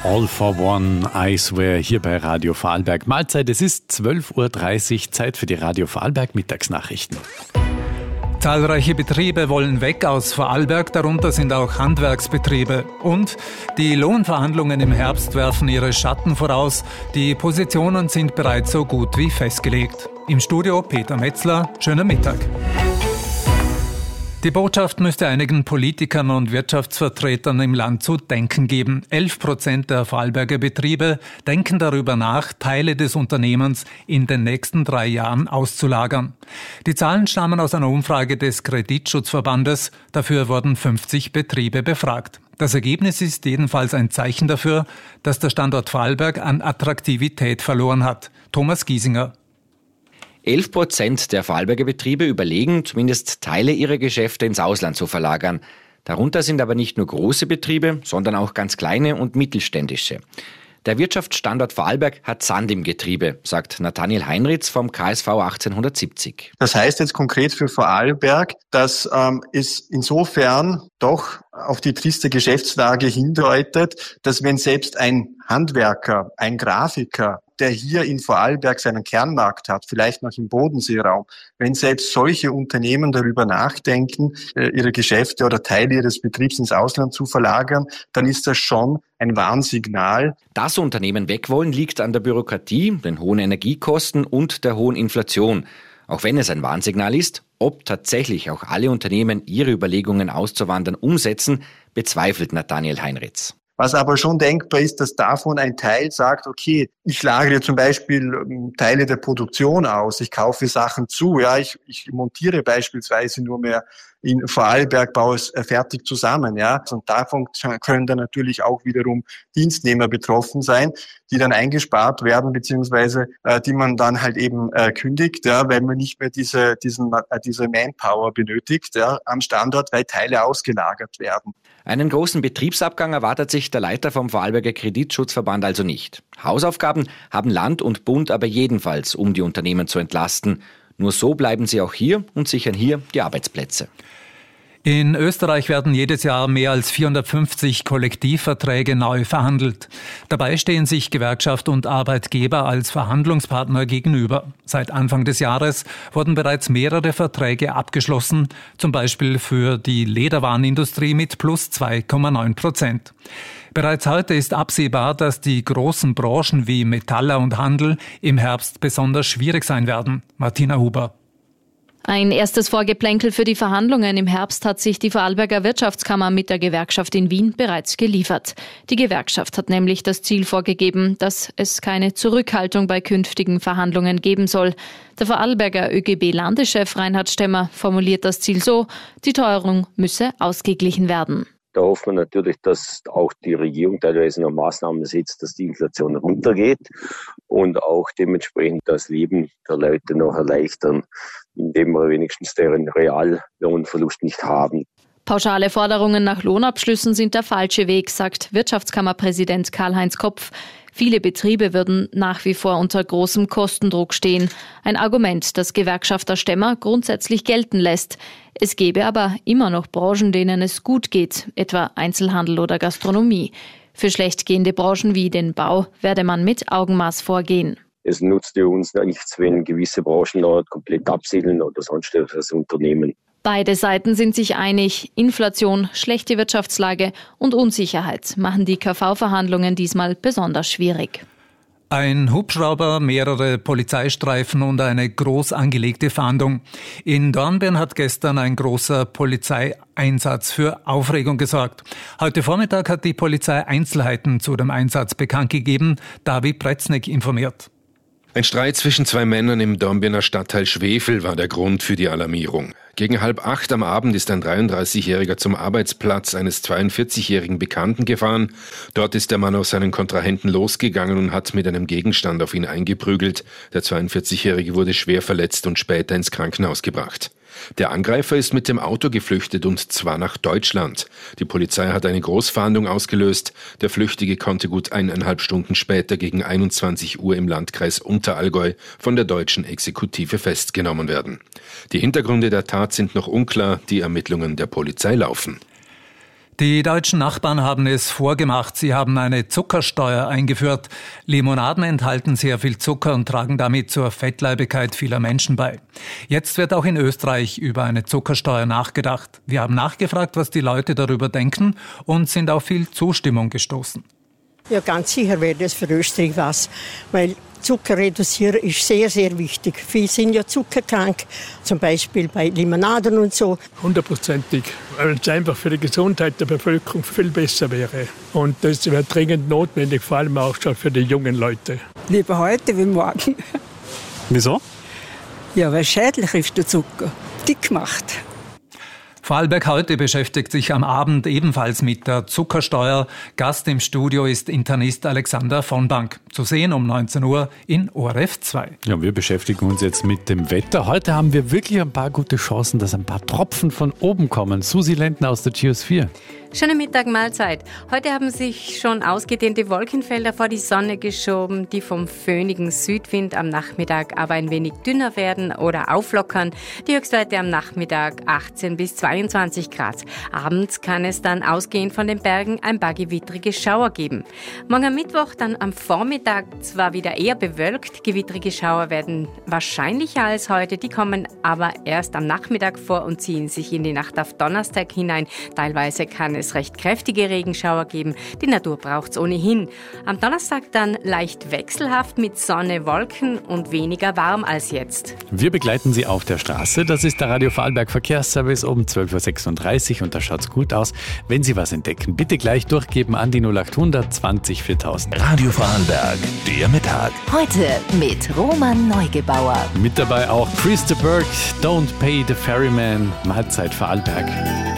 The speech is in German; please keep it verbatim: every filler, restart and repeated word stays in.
All for One, I Swear, hier bei Radio Vorarlberg. Mahlzeit, es ist zwölf Uhr dreißig, Zeit für die Radio Vorarlberg Mittagsnachrichten. Zahlreiche Betriebe wollen weg aus Vorarlberg, darunter sind auch Handwerksbetriebe. Und die Lohnverhandlungen im Herbst werfen ihre Schatten voraus. Die Positionen sind bereits so gut wie festgelegt. Im Studio Peter Metzler, schönen Mittag. Die Botschaft müsste einigen Politikern und Wirtschaftsvertretern im Land zu denken geben. Elf Prozent der Vorarlberger Betriebe denken darüber nach, Teile des Unternehmens in den nächsten drei Jahren auszulagern. Die Zahlen stammen aus einer Umfrage des Kreditschutzverbandes. Dafür wurden fünfzig Betriebe befragt. Das Ergebnis ist jedenfalls ein Zeichen dafür, dass der Standort Vorarlberg an Attraktivität verloren hat. Thomas Giesinger. Elf Prozent der Vorarlberger Betriebe überlegen, zumindest Teile ihrer Geschäfte ins Ausland zu verlagern. Darunter sind aber nicht nur große Betriebe, sondern auch ganz kleine und mittelständische. Der Wirtschaftsstandort Vorarlberg hat Sand im Getriebe, sagt Nathaniel Heinritz vom K S V achtzehnhundertsiebzig. Das heißt jetzt konkret für Vorarlberg, dass ähm, es insofern doch auf die triste Geschäftslage hindeutet, dass wenn selbst ein Handwerker, ein Grafiker, der hier in Vorarlberg seinen Kernmarkt hat, vielleicht noch im Bodenseeraum, wenn selbst solche Unternehmen darüber nachdenken, ihre Geschäfte oder Teile ihres Betriebs ins Ausland zu verlagern, dann ist das schon ein Warnsignal. Dass Unternehmen wegwollen, liegt an der Bürokratie, den hohen Energiekosten und der hohen Inflation. Auch wenn es ein Warnsignal ist, ob tatsächlich auch alle Unternehmen ihre Überlegungen auszuwandern umsetzen, bezweifelt Nathaniel Heinritz. Was aber schon denkbar ist, dass davon ein Teil sagt, okay, ich lagere zum Beispiel Teile der Produktion aus, ich kaufe Sachen zu, ja, ich, ich montiere beispielsweise nur mehr in Vorarlberg, baue es fertig zusammen, ja. Und davon können dann natürlich auch wiederum Dienstnehmer betroffen sein, die dann eingespart werden, beziehungsweise äh, die man dann halt eben äh, kündigt, ja, weil man nicht mehr diese, diesen, äh, diese Manpower benötigt, ja, am Standort, weil Teile ausgelagert werden. Einen großen Betriebsabgang erwartet sich der Leiter vom Vorarlberger Kreditschutzverband also nicht. Hausaufgaben haben Land und Bund aber jedenfalls, um die Unternehmen zu entlasten. Nur so bleiben sie auch hier und sichern hier die Arbeitsplätze. In Österreich werden jedes Jahr mehr als vierhundertfünfzig Kollektivverträge neu verhandelt. Dabei stehen sich Gewerkschaft und Arbeitgeber als Verhandlungspartner gegenüber. Seit Anfang des Jahres wurden bereits mehrere Verträge abgeschlossen, zum Beispiel für die Lederwarenindustrie mit plus zwei Komma neun Prozent. Bereits heute ist absehbar, dass die großen Branchen wie Metaller und Handel im Herbst besonders schwierig sein werden. Martina Huber. Ein erstes Vorgeplänkel für die Verhandlungen im Herbst hat sich die Vorarlberger Wirtschaftskammer mit der Gewerkschaft in Wien bereits geliefert. Die Gewerkschaft hat nämlich das Ziel vorgegeben, dass es keine Zurückhaltung bei künftigen Verhandlungen geben soll. Der Vorarlberger Ö G B-Landeschef Reinhard Stemmer formuliert das Ziel so: Die Teuerung müsse ausgeglichen werden. Da hoffen wir natürlich, dass auch die Regierung teilweise noch Maßnahmen setzt, dass die Inflation runtergeht und auch dementsprechend das Leben der Leute noch erleichtern, indem wir wenigstens deren Reallohnverlust nicht haben. Pauschale Forderungen nach Lohnabschlüssen sind der falsche Weg, sagt Wirtschaftskammerpräsident Karl-Heinz Kopf. Viele Betriebe würden nach wie vor unter großem Kostendruck stehen. Ein Argument, das Gewerkschafter Stemmer grundsätzlich gelten lässt. Es gäbe aber immer noch Branchen, denen es gut geht, etwa Einzelhandel oder Gastronomie. Für schlecht gehende Branchen wie den Bau werde man mit Augenmaß vorgehen. Es nutzt ja uns nichts, wenn gewisse Branchen dort komplett absiedeln oder sonst etwas unternehmen. Beide Seiten sind sich einig. Inflation, schlechte Wirtschaftslage und Unsicherheit machen die K V-Verhandlungen diesmal besonders schwierig. Ein Hubschrauber, mehrere Polizeistreifen und eine groß angelegte Fahndung. In Dornbirn hat gestern ein großer Polizeieinsatz für Aufregung gesorgt. Heute Vormittag hat die Polizei Einzelheiten zu dem Einsatz bekannt gegeben. David Pretznik informiert. Ein Streit zwischen zwei Männern im Dornbirner Stadtteil Schwefel war der Grund für die Alarmierung. Gegen halb acht am Abend ist ein dreiunddreißigjähriger zum Arbeitsplatz eines zweiundvierzigjährigen Bekannten gefahren. Dort ist der Mann auf seinen Kontrahenten losgegangen und hat mit einem Gegenstand auf ihn eingeprügelt. Der zweiundvierzigjährige wurde schwer verletzt und später ins Krankenhaus gebracht. Der Angreifer ist mit dem Auto geflüchtet und zwar nach Deutschland. Die Polizei hat eine Großfahndung ausgelöst. Der Flüchtige konnte gut eineinhalb Stunden später gegen einundzwanzig Uhr im Landkreis Unterallgäu von der deutschen Exekutive festgenommen werden. Die Hintergründe der Tat sind noch unklar. Die Ermittlungen der Polizei laufen. Die deutschen Nachbarn haben es vorgemacht. Sie haben eine Zuckersteuer eingeführt. Limonaden enthalten sehr viel Zucker und tragen damit zur Fettleibigkeit vieler Menschen bei. Jetzt wird auch in Österreich über eine Zuckersteuer nachgedacht. Wir haben nachgefragt, was die Leute darüber denken und sind auf viel Zustimmung gestoßen. Ja, ganz sicher wäre das für Österreich was, weil Zucker reduzieren ist sehr, sehr wichtig. Viele sind ja zuckerkrank, zum Beispiel bei Limonaden und so. Hundertprozentig, weil es einfach für die Gesundheit der Bevölkerung viel besser wäre. Und das wäre dringend notwendig, vor allem auch schon für die jungen Leute. Lieber heute wie morgen. Wieso? Ja, weil schädlich ist der Zucker. Dick macht. Vorarlberg heute beschäftigt sich am Abend ebenfalls mit der Zuckersteuer. Gast im Studio ist Internist Alexander von Bank. Zu sehen um neunzehn Uhr in O R F zwei. Ja, wir beschäftigen uns jetzt mit dem Wetter. Heute haben wir wirklich ein paar gute Chancen, dass ein paar Tropfen von oben kommen. Susi Lentner aus der Geosphere. Schöne Mittagmahlzeit. Heute haben sich schon ausgedehnte Wolkenfelder vor die Sonne geschoben, die vom föhnigen Südwind am Nachmittag aber ein wenig dünner werden oder auflockern. Die Höchstwerte am Nachmittag achtzehn bis zweiundzwanzig Grad. Abends kann es dann ausgehend von den Bergen ein paar gewittrige Schauer geben. Morgen am Mittwoch dann am Vormittag zwar wieder eher bewölkt, gewittrige Schauer werden wahrscheinlicher als heute, die kommen aber erst am Nachmittag vor und ziehen sich in die Nacht auf Donnerstag hinein. Teilweise kann es es recht kräftige Regenschauer geben. Die Natur braucht es ohnehin. Am Donnerstag dann leicht wechselhaft mit Sonne, Wolken und weniger warm als jetzt. Wir begleiten Sie auf der Straße. Das ist der Radio Vorarlberg Verkehrsservice um zwölf Uhr sechsunddreißig und da schaut's gut aus. Wenn Sie was entdecken, bitte gleich durchgeben an die null achthundert zwanzig viertausend. Radio Vorarlberg, der Mittag. Heute mit Roman Neugebauer. Mit dabei auch Chris de Burgh, Don't Pay the Ferryman, Mahlzeit Vorarlberg.